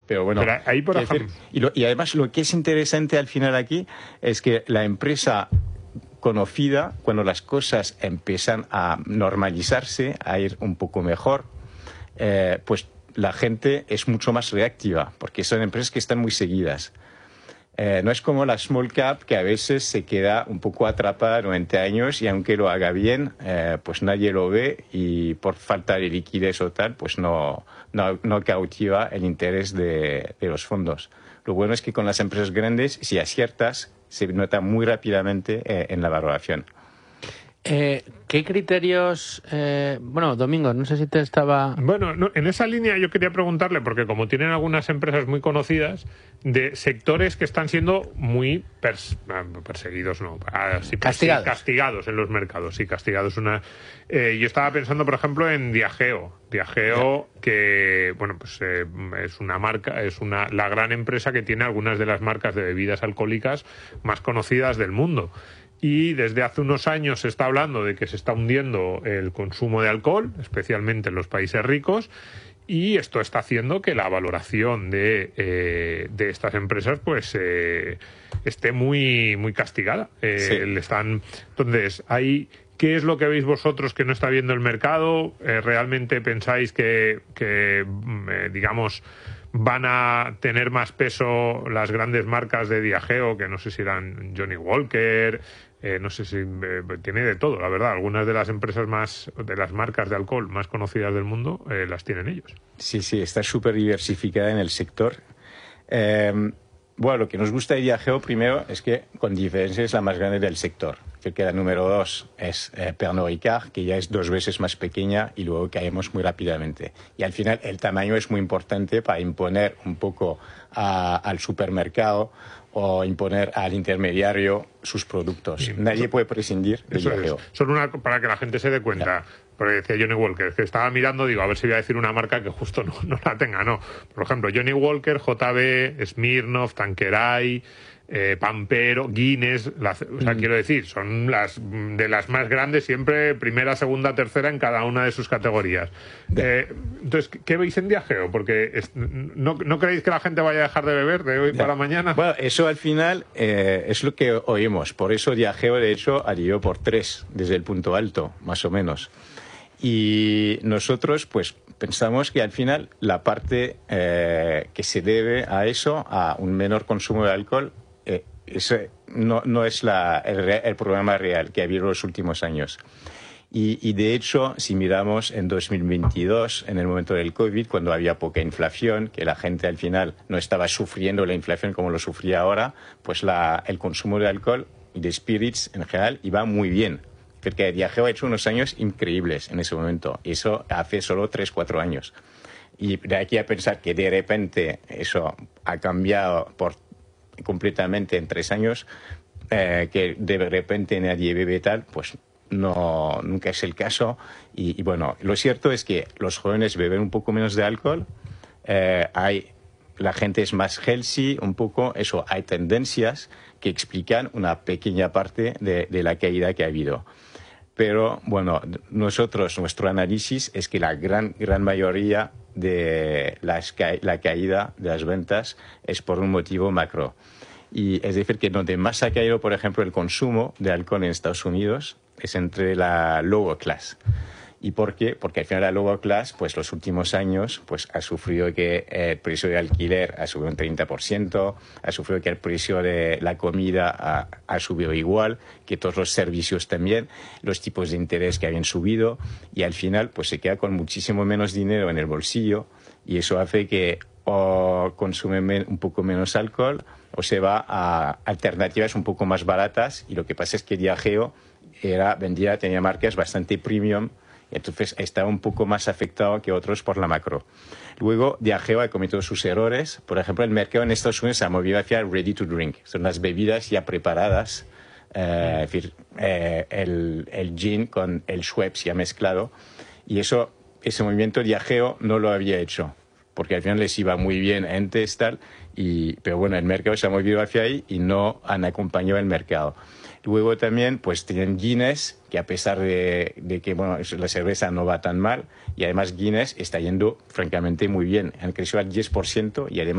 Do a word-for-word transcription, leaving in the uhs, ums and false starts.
pero bueno. Pero ahí, por ejemplo... decir, y, lo, y además lo que es interesante al final aquí es que la empresa conocida, cuando las cosas empiezan a normalizarse, a ir un poco mejor, eh, pues la gente es mucho más reactiva, porque son empresas que están muy seguidas. Eh, no es como la small cap, que a veces se queda un poco atrapada durante años y aunque lo haga bien, eh, pues nadie lo ve y por falta de liquidez o tal, pues no, no, no cautiva el interés de, de los fondos. Lo bueno es que con las empresas grandes, si aciertas, se nota muy rápidamente eh, en la valoración. Eh, ¿Qué criterios...? Eh, bueno, Domingo, no sé si te estaba... Bueno, no, en esa línea yo quería preguntarle, porque como tienen algunas empresas muy conocidas, de sectores que están siendo muy pers perseguidos, no, ah, sí, castigados. Sí, castigados en los mercados, sí, castigados. Una, eh, yo estaba pensando, por ejemplo, en Diageo. Diageo, que, bueno, pues eh, es una marca, es una la gran empresa que tiene algunas de las marcas de bebidas alcohólicas más conocidas del mundo. Y desde hace unos años se está hablando de que se está hundiendo el consumo de alcohol, especialmente en los países ricos, y esto está haciendo que la valoración de, eh, de estas empresas pues eh, esté muy, muy castigada. Eh, sí. le están, entonces, hay... ¿Qué es lo que veis vosotros que no está viendo el mercado? Eh, ¿Realmente pensáis que, que eh, digamos, van a tener más peso las grandes marcas de Diageo, que no sé si eran Johnny Walker, eh, no sé si eh, tiene de todo, la verdad? Algunas de las empresas más, de las marcas de alcohol más conocidas del mundo, eh, las tienen ellos. Sí, sí, está súper diversificada en el sector. Eh, bueno, lo que nos gusta de Diageo primero es que con diferencia es la más grande del sector. Creo que la número dos es eh, Pernod Ricard, que ya es dos veces más pequeña y luego caemos muy rápidamente. Y al final el tamaño es muy importante para imponer un poco a, al supermercado o imponer al intermediario sus productos. Sí, Nadie eso, puede prescindir de eso Diageo. Es. Son una, para que la gente se dé cuenta. Claro. Porque decía Johnny Walker, que estaba mirando, digo, a ver si voy a decir una marca que justo no, no la tenga, no. Por ejemplo, Johnny Walker, J B, Smirnoff, Tanqueray, eh, Pampero, Guinness, la, o sea, mm. quiero decir, son las de las más grandes, siempre primera, segunda, tercera en cada una de sus categorías. Eh, entonces, ¿qué veis en Diageo? Porque es, ¿no, ¿no creéis que la gente vaya a dejar de beber de hoy para mañana? Bueno, eso al final eh, es lo que oímos. Por eso Diageo, de hecho, alió por tres desde el punto alto, más o menos. Y nosotros, pues, pensamos que al final la parte eh, que se debe a eso, a un menor consumo de alcohol, eh, ese no, no es la, el, el problema real que ha habido en los últimos años. Y, y de hecho, si miramos en dos mil veintidós, en el momento del COVID, cuando había poca inflación, que la gente al final no estaba sufriendo la inflación como lo sufría ahora, pues la, el consumo de alcohol y de spirits en general iba muy bien. Porque Diageo ha hecho unos años increíbles en ese momento. Y eso hace solo tres, cuatro años. Y de aquí a pensar que de repente eso ha cambiado por, completamente en tres años, eh, que de repente nadie bebe tal, pues no, nunca es el caso. Y, y bueno, lo cierto es que los jóvenes beben un poco menos de alcohol. Eh, hay, la gente es más healthy, un poco. Eso, hay tendencias que explican una pequeña parte de, de la caída que ha habido. Pero, bueno, nosotros, nuestro análisis es que la gran, gran mayoría de las ca la caída de las ventas es por un motivo macro. Y es decir, que donde más ha caído, por ejemplo, el consumo de alcohol en Estados Unidos es entre la lower class. ¿Y por qué? Porque al final la lower class, pues los últimos años, pues ha sufrido que el precio de alquiler ha subido un treinta por ciento, ha sufrido que el precio de la comida ha, ha subido igual, que todos los servicios también, los tipos de interés que habían subido, y al final pues se queda con muchísimo menos dinero en el bolsillo, y eso hace que o consume un poco menos alcohol o se va a alternativas un poco más baratas, y lo que pasa es que Diageo era, vendía, tenía marcas bastante premium, entonces estaba un poco más afectado que otros por la macro. Luego, Diageo ha cometido sus errores. Por ejemplo, el mercado en Estados Unidos se ha movido hacia ready to drink. Son las bebidas ya preparadas. Eh, es decir, eh, el, el gin con el Schweppes ya mezclado. Y eso, ese movimiento Diageo no lo había hecho, porque al final les iba muy bien antes, tal. Y, pero bueno, el mercado se ha movido hacia ahí y no han acompañado el mercado. Luego también pues tienen Guinness, que a pesar de, de que bueno, la cerveza no va tan mal, y además Guinness está yendo francamente muy bien. Han crecido al diez por ciento y además